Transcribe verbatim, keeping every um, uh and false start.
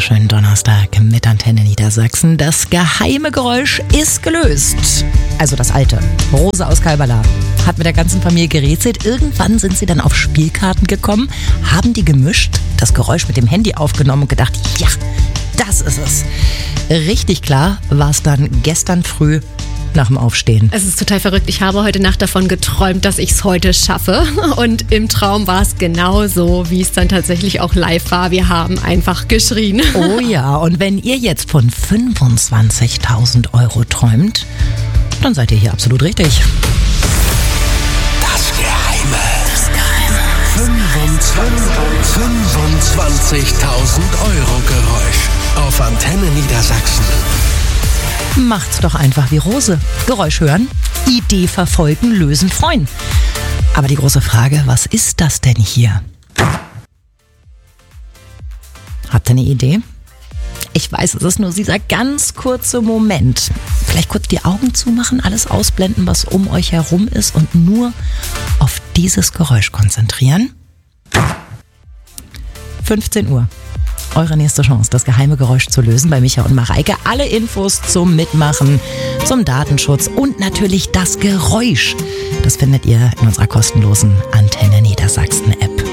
wunderschönen Donnerstag mit Antenne Niedersachsen. Das geheime Geräusch ist gelöst. Also das alte. Rose aus Kalbala hat mit der ganzen Familie gerätselt. Irgendwann sind sie dann auf Spielkarten gekommen, haben die gemischt, das Geräusch mit dem Handy aufgenommen und gedacht, ja, das ist es. Richtig klar war es dann gestern früh nach dem Aufstehen. Es ist total verrückt. Ich habe heute Nacht davon geträumt, dass ich es heute schaffe. Und im Traum war es genau so, wie es dann tatsächlich auch live war. Wir haben einfach geschrien. Oh ja, und wenn ihr jetzt von fünfundzwanzigtausend Euro träumt, dann seid ihr hier absolut richtig. Das Geheime. Das Geheime. fünfundzwanzigtausend Euro Geräusch auf Antenne Niedersachsen. Macht's doch einfach wie Rose. Geräusch hören, Idee verfolgen, lösen, freuen. Aber die große Frage, was ist das denn hier? Habt ihr eine Idee? Ich weiß, es ist nur dieser ganz kurze Moment. Vielleicht kurz die Augen zumachen, alles ausblenden, was um euch herum ist und nur auf dieses Geräusch konzentrieren. fünfzehn Uhr. Eure nächste Chance, das geheime Geräusch zu lösen bei Micha und Mareike. Alle Infos zum Mitmachen, zum Datenschutz und natürlich das Geräusch. Das findet ihr in unserer kostenlosen Antenne Niedersachsen App.